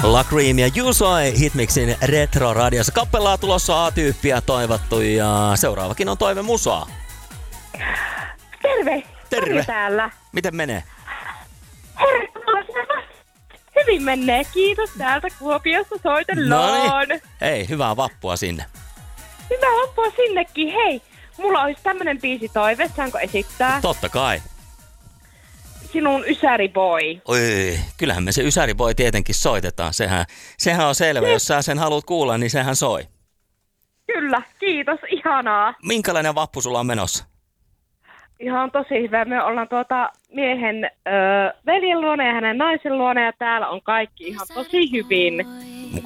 La Cream ja Jusoi Hitmixin Retro-radiossa. Kappelaa tulossa A-tyyppiä toivottu ja seuraavakin on toive musaa. Terve! Terve! Sari täällä. Miten menee? Hyvin menee, kiitos täältä Kuopiosta soitellaan. Noniin. Hei, hyvää vappua sinne. Hyvää vappua sinnekin, hei. Mulla olisi tämmönen biisitoive, saanko esittää? Totta kai. Sinun Ysäri Boy. Oi, kyllähän me se Ysäri Boy tietenkin soitetaan. Sehän on selvä, jos sä sen haluat kuulla, niin sehän soi. Kyllä, kiitos, ihanaa. Minkälainen vappu sulla on menossa? Ihan tosi hyvä. Me ollaan miehen veljen luona ja hänen naisen luona ja täällä on kaikki ihan tosi hyvin.